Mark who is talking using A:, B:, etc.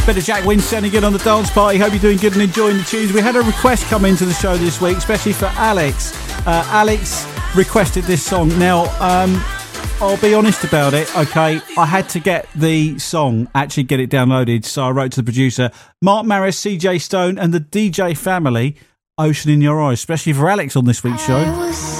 A: Bit of Jack Winstead again on the dance party. Hope you're doing good and enjoying the tunes. We had a request come into the show this week, especially for Alex. Alex requested this song. Now, I'll be honest about it, okay? I had to get the song, actually get it downloaded, so I wrote to the producer, Mark Maris, CJ Stone, and the DJ family, Ocean in Your Eyes, especially for Alex on this week's show.